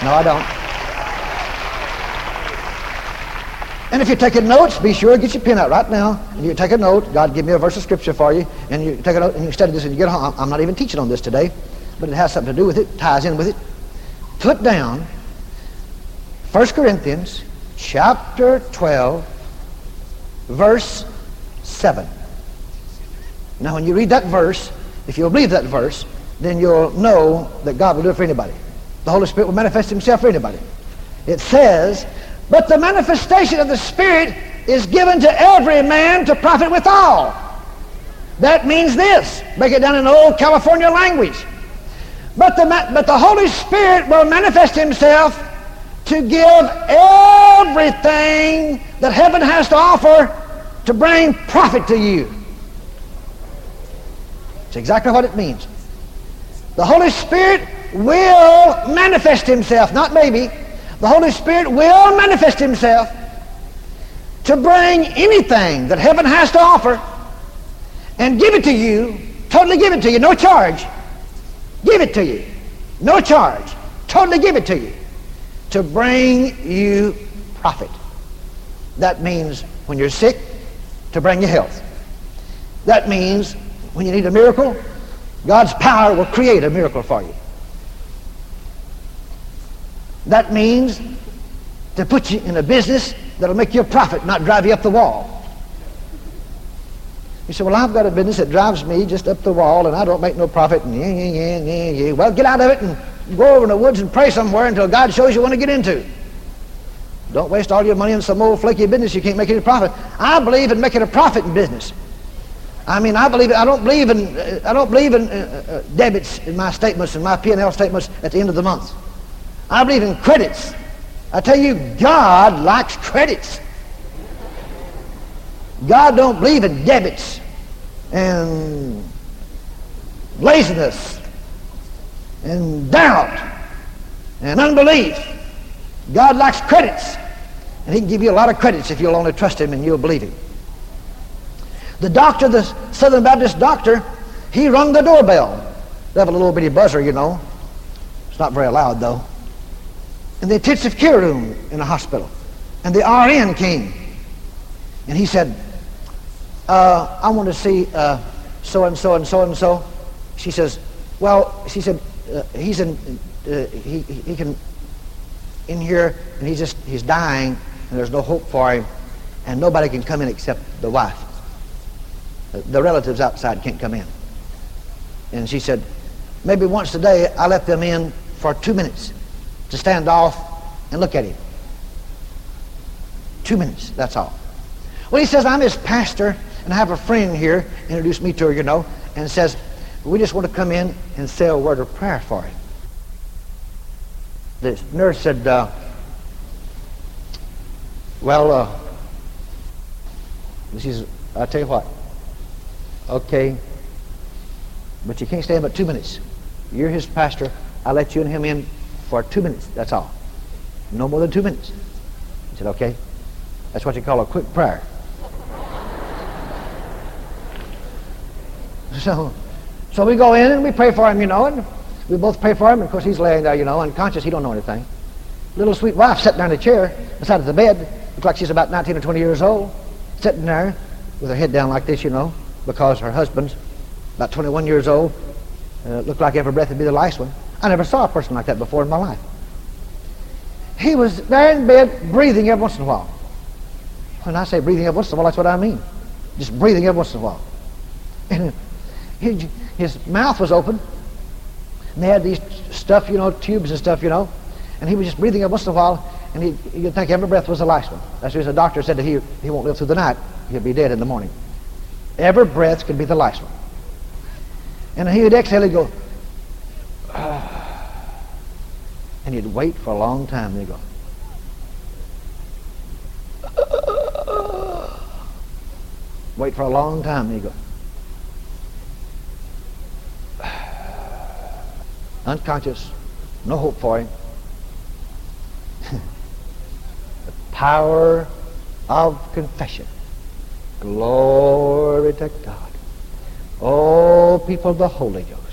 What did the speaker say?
No, I don't. And if you're taking notes, be sure to get your pen out right now. And you take a note. God give me a verse of scripture for you. And you take a note and you study this and you get home. I'm not even teaching on this today, but it has something to do with it, ties in with it. Put down 1 Corinthians chapter 12, verse 7. Now when you read that verse, if you'll believe that verse, then you'll know that God will do it for anybody. The Holy Spirit will manifest himself for anybody. It says, but the manifestation of the Spirit is given to every man to profit withal. That means this. Break it down in old California language. But the Holy Spirit will manifest himself to give everything that heaven has to offer to bring profit to you. It's exactly what it means. The Holy Spirit will manifest himself, not maybe. The Holy Spirit will manifest himself to bring anything that heaven has to offer and give it to you, totally give it to you, no charge. Give it to you, no charge, totally give it to you, to bring you profit. That means when you're sick, to bring you health. That means when you need a miracle, God's power will create a miracle for you. That means to put you in a business that'll make you a profit, not drive you up the wall. You say, well, I've got a business that drives me just up the wall and I don't make no profit. And well, get out of it and go over in the woods and pray somewhere until God shows you what to get into. Don't waste all your money on some old flaky business you can't make any profit. I believe in making a profit in business. I mean, I don't believe in debits in my statements and my P&L statements at the end of the month. I believe in credits. I tell you, God likes credits. God don't believe in debits and laziness and doubt and unbelief. God likes credits, and he can give you a lot of credits if you'll only trust him and you'll believe him. The doctor, the Southern Baptist doctor, he rung the doorbell. They have a little bitty buzzer, you know. It's not very loud, though. In the intensive care room in the hospital. And the RN came. And he said, I want to see so-and-so and so-and-so. She says, well, she said, he's in, he can, in here, and he's dying, and there's no hope for him, and nobody can come in except the wife. The relatives outside can't come in. And she said, maybe once a day I let them in for 2 minutes to stand off and look at him. 2 minutes, that's all. Well, he says, I'm his pastor, and I have a friend here, introduced me to her, you know, and says, we just want to come in and say a word of prayer for him. The nurse said, she says, I'll tell you what, okay, but you can't stay in but 2 minutes. You're his pastor. I'll let you and him in for 2 minutes. That's all. No more than 2 minutes. He said, okay. That's what you call a quick prayer. So we go in and we pray for him, you know, and we both pray for him. And of course, he's laying there, you know, unconscious. He don't know anything. Little sweet wife sitting there in a chair beside of the bed. Looks like she's about 19 or 20 years old. Sitting there with her head down like this, you know, because her husband's about 21 years old. Looked like every breath would be the last one. I never saw a person like that before in my life. He was there in bed breathing every once in a while. When I say breathing every once in a while, that's what I mean. Just breathing every once in a while. And his mouth was open. And they had these stuff, you know, tubes and stuff, you know. And he was just breathing every once in a while. And you'd think every breath was the last one. That's because the doctor said that he won't live through the night. He'll be dead in the morning. Every breath could be the last one. And he would exhale, he'd go, and he'd wait for a long time, and he'd go, wait for a long time, and he'd go, unconscious, no hope for him. The power of confession. Glory to God. Oh, people of the Holy Ghost.